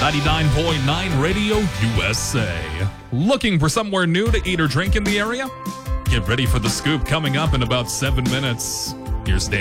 99.9 Radio USA. Looking for somewhere new to eat or drink in the area? Get ready for the scoop coming up in about 7 minutes. Here's Dan